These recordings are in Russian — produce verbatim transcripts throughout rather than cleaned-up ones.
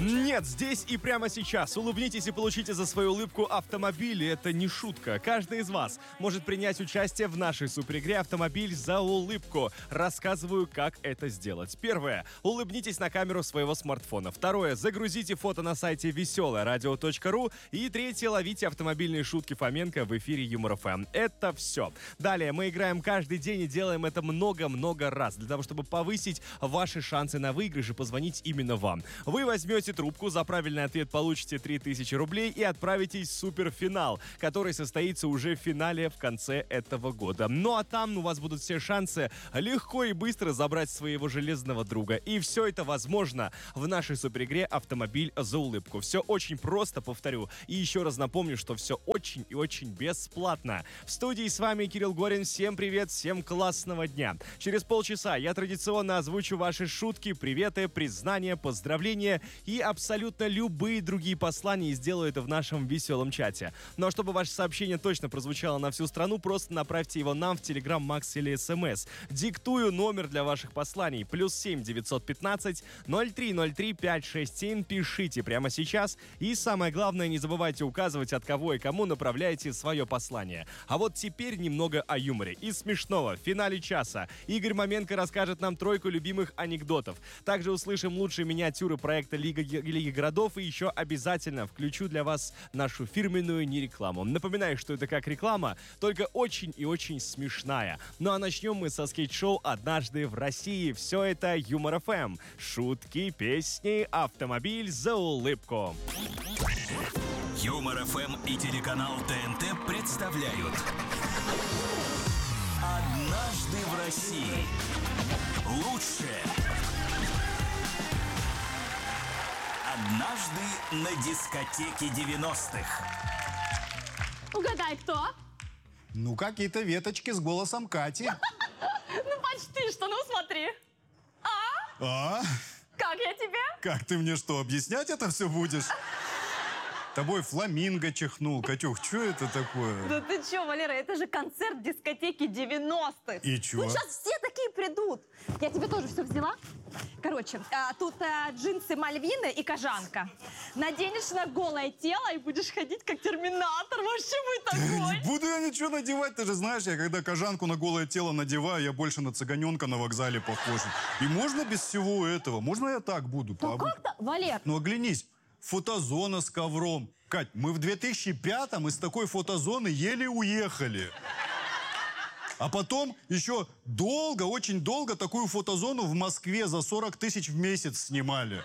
Нет, здесь и прямо сейчас. Улыбнитесь и получите за свою улыбку автомобиль. Это не шутка. Каждый из вас может принять участие в нашей суперигре «Автомобиль за улыбку». Рассказываю, как это сделать. Первое. Улыбнитесь на камеру своего смартфона. Второе. Загрузите фото на сайте веселое радио точка ру. И третье. Ловите автомобильные шутки Фоменко в эфире Юмор эф эм. Это все. Далее мы играем каждый день и делаем это много-много раз, для того, чтобы повысить ваши шансы на выигрыш и позвонить именно вам. Вы возьмете трубку, за правильный ответ получите три тысячи рублей и отправитесь в суперфинал, который состоится уже в финале в конце этого года. Ну а там у вас будут все шансы легко и быстро забрать своего железного друга. И все это возможно в нашей суперигре «Автомобиль за улыбку». Все очень просто, повторю. И еще раз напомню, что все очень и очень бесплатно. В студии с вами Кирилл Горин. Всем привет, всем классного дня. Через полчаса я традиционно озвучу ваши шутки, приветы, признания, поздравления и абсолютно любые другие послания, и сделаю это в нашем веселом чате. Ну а чтобы ваше сообщение точно прозвучало на всю страну, просто направьте его нам в Telegram, Макс или эс эм эс. Диктую номер для ваших посланий. Плюс семь девятьсот пятнадцать ноль три ноль три пять шесть семь. Пишите прямо сейчас. И самое главное, не забывайте указывать, от кого и кому направляете свое послание. А вот теперь немного о юморе. Из смешного в финале часа Игорь Маменко расскажет нам тройку любимых анекдотов. Также услышим лучшие миниатюры проекта Лига, Лиги городов, и еще обязательно включу для вас нашу фирменную нерекламу. Напоминаю, что это как реклама, только очень и очень смешная. Ну а начнем мы со скейт-шоу «Однажды в России». Все это Юмор эф эм. Шутки, песни, автомобиль за улыбку. Юмор эф эм и телеканал тэ эн тэ представляют «Однажды в России». Лучшее. Однажды на дискотеке девяностых. Угадай, кто? Ну, какие-то веточки с голосом Кати. Ну, почти что, ну смотри. А? А? Как я тебе? Как ты мне что, объяснять это все будешь? Тобой фламинго чихнул. Катюх, что это такое? Да ты чё, Валера, это же концерт дискотеки девяностых. И чё? Ну, сейчас все такие придут. Я тебе тоже все взяла. Короче, а, тут а, джинсы Мальвины и кожанка. Наденешь на голое тело и будешь ходить как терминатор. Вообще будет такой. Не буду я ничего надевать. Ты же знаешь, я когда кожанку на голое тело надеваю, я больше на цыганенка на вокзале похож. И можно без всего этого? Можно я так буду? Ну как-то, Валер. Ну оглянись. Фотозона с ковром. Кать, мы в две тысячи пятом из такой фотозоны еле уехали. А потом еще долго, очень долго такую фотозону в Москве за сорок тысяч в месяц снимали.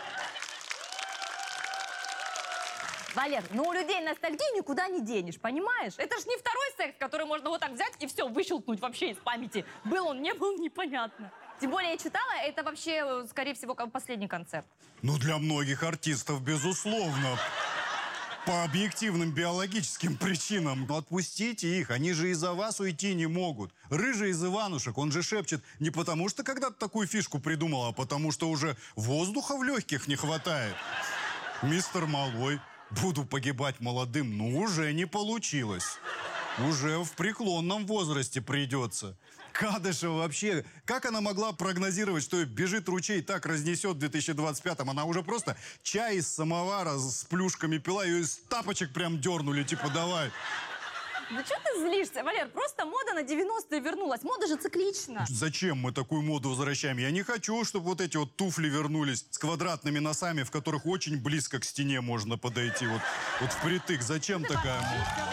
Валер, ну у людей ностальгии никуда не денешь, понимаешь? Это ж не второй секс, который можно вот так взять и все, выщелкнуть вообще из памяти. Был он, не был, непонятно. Тем более я читала, это вообще, скорее всего, последний концерт. Ну, для многих артистов, безусловно. По объективным биологическим причинам. Но отпустите их, они же из-за вас уйти не могут. Рыжий из Иванушек, он же шепчет не потому, что когда-то такую фишку придумал, а потому, что уже воздуха в легких не хватает. Мистер Малой, буду погибать молодым, ну уже не получилось. Уже в преклонном возрасте придется. Кадышева вообще, как она могла прогнозировать, что бежит ручей, так разнесет в две тысячи двадцать пятом? Она уже просто чай из самовара с плюшками пила, ее из тапочек прям дернули, типа давай. Да что ты злишься, Валер? Просто мода на девяностые вернулась. Мода же циклична. Зачем мы такую моду возвращаем? Я не хочу, чтобы вот эти вот туфли вернулись с квадратными носами, в которых очень близко к стене можно подойти. Вот, вот впритык. Зачем ты такая мода?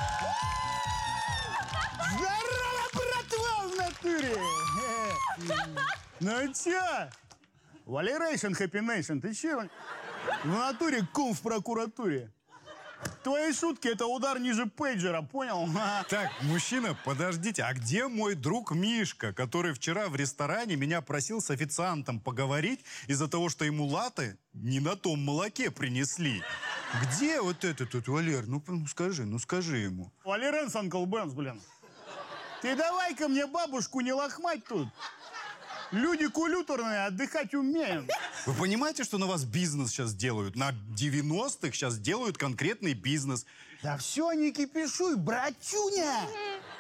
Ну чё? Валерейшн, хэппинейшн, ты чё? В натуре кум в прокуратуре. Твои шутки — это удар ниже пейджера, понял? Так, мужчина, подождите, а где мой друг Мишка, который вчера в ресторане меня просил с официантом поговорить из-за того, что ему латте не на том молоке принесли? Где вот этот тут, Валер? Ну, ну скажи, ну скажи ему. Валеренс, Анкл Бенс, блин. Ты давай-ка мне бабушку не лохмать тут. Люди культурные, отдыхать умеют. Вы понимаете, что на вас бизнес сейчас делают? На девяностых сейчас делают конкретный бизнес. Да все, не кипишуй, братюня.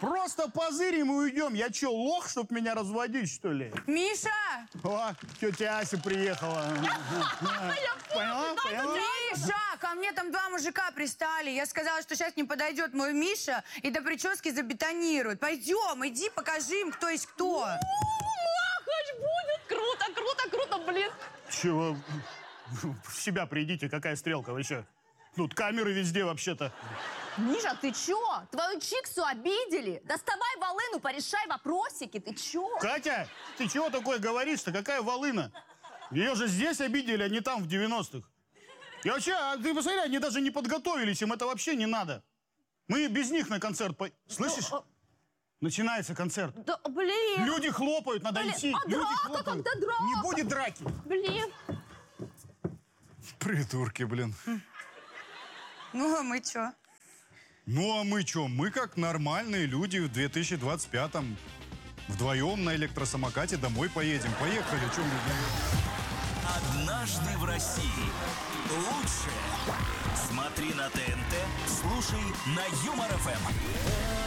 Просто позырим и уйдем. Я что, лох, чтоб меня разводить, что ли? Миша! О, тетя Ася приехала. Поняла? Поняла? Миша! Ко мне там два мужика пристали. Я сказала, что сейчас не подойдет мой Миша и до прически забетонирует. Пойдем, иди, покажи им, кто есть кто. Махач будет! Круто, круто, круто, блин! Чего? В себя придите, какая стрелка вообще? Тут камеры везде вообще-то. Миша, ты чё? Твою чиксу обидели? Доставай волыну, порешай вопросики, ты чё? Катя, ты чего такое говоришь-то? Какая волына? Ее же здесь обидели, а не там, в девяностых. И вообще, а ты посмотри, они даже не подготовились, им это вообще не надо. Мы без них на концерт по... Слышишь? Да, а... Начинается концерт. Да, блин. Люди хлопают, надо Блин, идти. а Люди драка, хлопают. когда драка? Не будет драки. Блин. Придурки, блин. Ну, а мы чё? Ну, а мы что? Мы как нормальные люди в две тысячи двадцать пятом. Вдвоем на электросамокате домой поедем. Поехали, что мы... Однажды в России. Лучшее. Смотри на ТНТ, слушай на Юмор ФМ.